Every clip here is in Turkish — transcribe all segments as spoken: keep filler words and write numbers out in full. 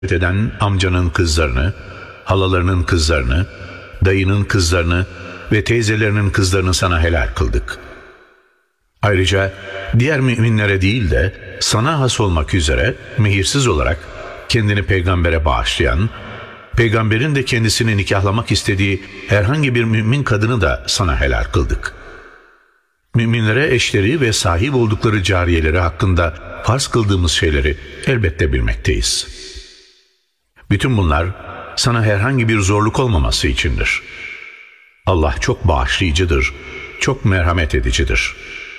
eden amcanın kızlarını, halalarının kızlarını, dayının kızlarını ve teyzelerinin kızlarını sana helal kıldık. Ayrıca diğer müminlere değil de sana has olmak üzere mehirsiz olarak kendini peygambere bağışlayan, peygamberin de kendisini nikahlamak istediği herhangi bir mümin kadını da sana helal kıldık. Müminlere eşleri ve sahip oldukları cariyeleri hakkında farz kıldığımız şeyleri elbette bilmekteyiz. Bütün bunlar sana herhangi bir zorluk olmaması içindir. Allah çok bağışlayıcıdır, çok merhamet edicidir.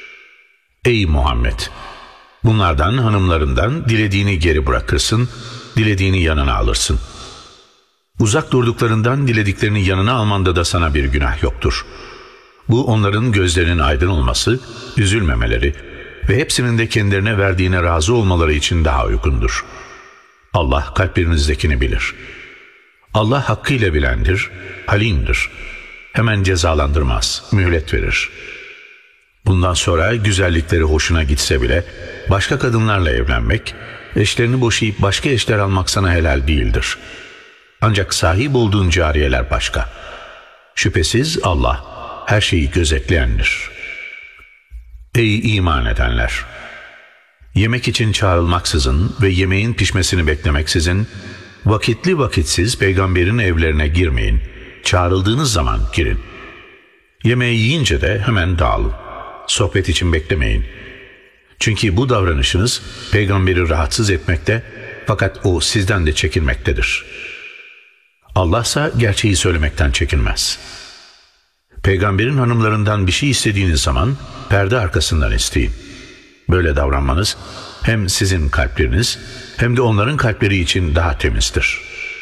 Ey Muhammed! Bunlardan, hanımlarından dilediğini geri bırakırsın, dilediğini yanına alırsın. Uzak durduklarından dilediklerini yanına almanda da sana bir günah yoktur. Bu onların gözlerinin aydın olması, üzülmemeleri ve hepsinin de kendilerine verdiğine razı olmaları için daha uygundur. Allah kalplerinizdekini bilir. Allah hakkıyla bilendir, halimdir. Hemen cezalandırmaz, mühlet verir. Bundan sonra güzellikleri hoşuna gitse bile başka kadınlarla evlenmek, eşlerini boşayıp başka eşler almak sana helal değildir. Ancak sahip olduğun cariyeler başka. Şüphesiz Allah her şeyi gözetleyendir. Ey iman edenler! Yemek için çağrılmaksızın ve yemeğin pişmesini beklemeksizin, vakitli vakitsiz peygamberin evlerine girmeyin. Çağrıldığınız zaman girin. Yemeği yiyince de hemen dağılın. Sohbet için beklemeyin. Çünkü bu davranışınız peygamberi rahatsız etmekte, fakat o sizden de çekinmektedir. Allah ise gerçeği söylemekten çekinmez. Peygamberin hanımlarından bir şey istediğiniz zaman perde arkasından isteyin. Böyle davranmanız hem sizin kalpleriniz hem de onların kalpleri için daha temizdir.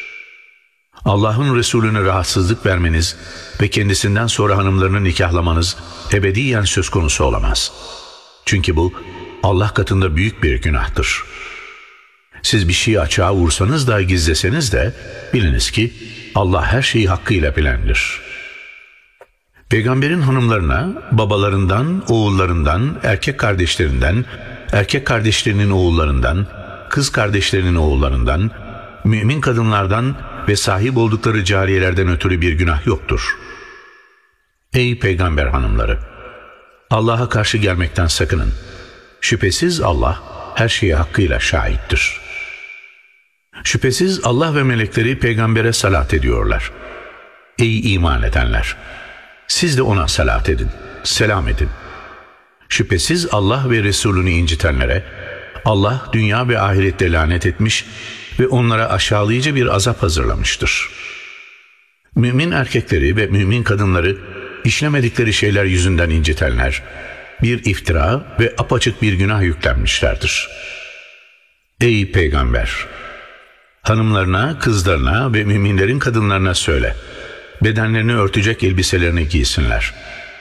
Allah'ın Resulüne rahatsızlık vermeniz ve kendisinden sonra hanımlarını nikahlamanız ebediyen söz konusu olamaz. Çünkü bu Allah katında büyük bir günahtır. Siz bir şeyi açığa vursanız da gizleseniz de biliniz ki Allah her şeyi hakkıyla bilendir. Peygamberin hanımlarına babalarından, oğullarından, erkek kardeşlerinden, erkek kardeşlerinin oğullarından, kız kardeşlerinin oğullarından, mümin kadınlardan ve sahip oldukları cariyelerden ötürü bir günah yoktur. Ey peygamber hanımları! Allah'a karşı gelmekten sakının. Şüphesiz Allah her şeye hakkıyla şahittir. Şüphesiz Allah ve melekleri peygambere salat ediyorlar. Ey iman edenler! Siz de ona salat edin, selam edin. Şüphesiz Allah ve Resulünü incitenlere Allah dünya ve ahirette lanet etmiş ve onlara aşağılayıcı bir azap hazırlamıştır. Mümin erkekleri ve mümin kadınları işlemedikleri şeyler yüzünden incitenler, bir iftira ve apaçık bir günah yüklenmişlerdir. Ey peygamber! Hanımlarına, kızlarına ve müminlerin kadınlarına söyle, bedenlerini örtecek elbiselerini giysinler.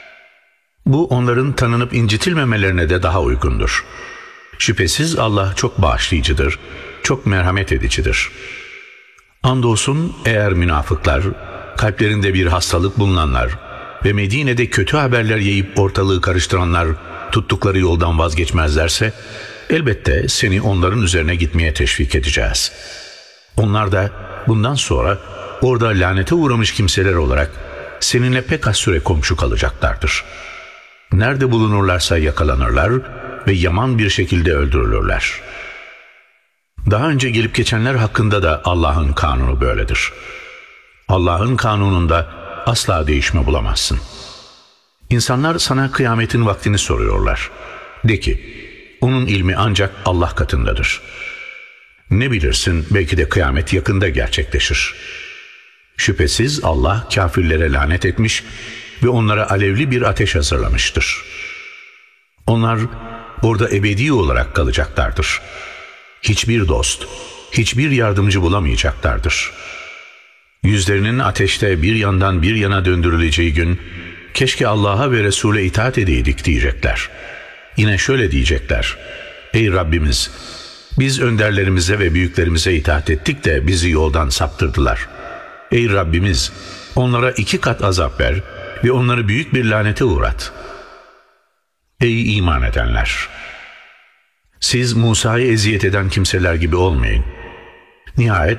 Bu onların tanınıp incitilmemelerine de daha uygundur. Şüphesiz Allah çok bağışlayıcıdır, çok merhamet edicidir. Andolsun eğer münafıklar, kalplerinde bir hastalık bulunanlar ve Medine'de kötü haberler yayıp ortalığı karıştıranlar tuttukları yoldan vazgeçmezlerse, elbette seni onların üzerine gitmeye teşvik edeceğiz. Onlar da bundan sonra orada lanete uğramış kimseler olarak seninle pek az süre komşu kalacaklardır. Nerede bulunurlarsa yakalanırlar ve yaman bir şekilde öldürülürler. Daha önce gelip geçenler hakkında da Allah'ın kanunu böyledir. Allah'ın kanununda asla değişme bulamazsın. İnsanlar sana kıyametin vaktini soruyorlar. De ki, onun ilmi ancak Allah katındadır. Ne bilirsin, belki de kıyamet yakında gerçekleşir. Şüphesiz Allah kafirlere lanet etmiş ve onlara alevli bir ateş hazırlamıştır. Onlar orada ebedi olarak kalacaklardır. Hiçbir dost, hiçbir yardımcı bulamayacaklardır. Yüzlerinin ateşte bir yandan bir yana döndürüleceği gün, keşke Allah'a ve Resul'e itaat edeydik diyecekler. Yine şöyle diyecekler: Ey Rabbimiz! Biz önderlerimize ve büyüklerimize itaat ettik de bizi yoldan saptırdılar. Ey Rabbimiz! Onlara iki kat azap ver ve onları büyük bir lanete uğrat. Ey iman edenler! Siz Musa'yı eziyet eden kimseler gibi olmayın. Nihayet